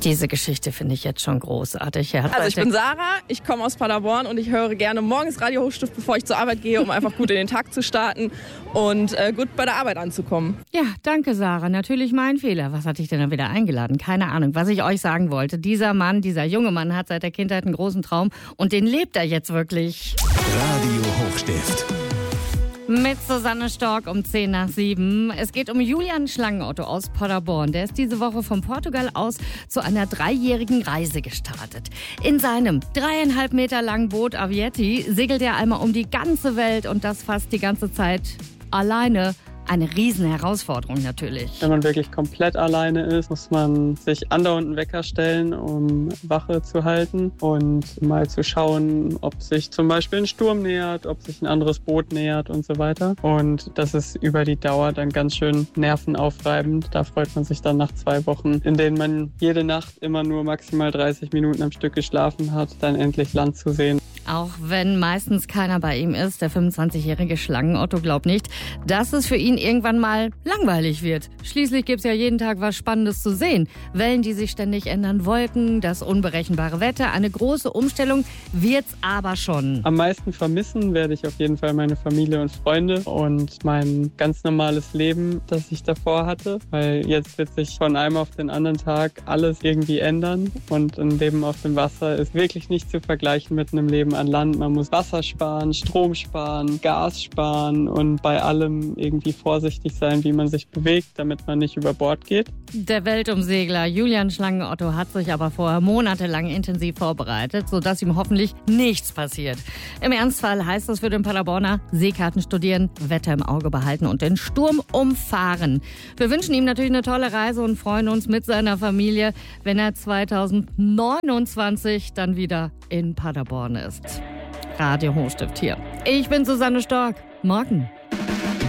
Diese Geschichte finde ich jetzt schon großartig. Also ich bin Sarah, ich komme aus Paderborn und ich höre gerne morgens Radio Hochstift, bevor ich zur Arbeit gehe, um einfach gut in den Tag zu starten und gut bei der Arbeit anzukommen. Ja, danke Sarah. Natürlich mein Fehler. Was hatte ich denn da wieder eingeladen? Keine Ahnung. Was ich euch sagen wollte, dieser junge Mann hat seit der Kindheit einen großen Traum und den lebt er jetzt wirklich. Radio Hochstift. Mit Susanne Stork um 6:10. Es geht um Julian Schlangenotto aus Paderborn. Der ist diese Woche von Portugal aus zu einer 3-jährigen Reise gestartet. In seinem 3,5 Meter langen Boot Avietti segelt er einmal um die ganze Welt und das fast die ganze Zeit alleine. Eine riesen Herausforderung natürlich. Wenn man wirklich komplett alleine ist, muss man sich andauernd einen Wecker stellen, um Wache zu halten und mal zu schauen, ob sich zum Beispiel ein Sturm nähert, ob sich ein anderes Boot nähert und so weiter. Und das ist über die Dauer dann ganz schön nervenaufreibend. Da freut man sich dann nach 2 Wochen, in denen man jede Nacht immer nur maximal 30 Minuten am Stück geschlafen hat, dann endlich Land zu sehen. Auch wenn meistens keiner bei ihm ist, der 25-jährige Schlangenotto glaubt nicht, dass es für ihn irgendwann mal langweilig wird. Schließlich gibt's ja jeden Tag was Spannendes zu sehen. Wellen, die sich ständig ändern, Wolken, das unberechenbare Wetter. Eine große Umstellung wird's aber schon. Am meisten vermissen werde ich auf jeden Fall meine Familie und Freunde und mein ganz normales Leben, das ich davor hatte. Weil jetzt wird sich von einem auf den anderen Tag alles irgendwie ändern. Und ein Leben auf dem Wasser ist wirklich nicht zu vergleichen mit einem Leben an Land. Man muss Wasser sparen, Strom sparen, Gas sparen und bei allem irgendwie vorsichtig sein, wie man sich bewegt, damit man nicht über Bord geht. Der Weltumsegler Julian Schlangenotto hat sich aber vorher monatelang intensiv vorbereitet, sodass ihm hoffentlich nichts passiert. Im Ernstfall heißt das für den Paderborner: Seekarten studieren, Wetter im Auge behalten und den Sturm umfahren. Wir wünschen ihm natürlich eine tolle Reise und freuen uns mit seiner Familie, wenn er 2029 dann wieder in Paderborn ist. Radio Hochstift hier. Ich bin Susanne Stork. Morgen.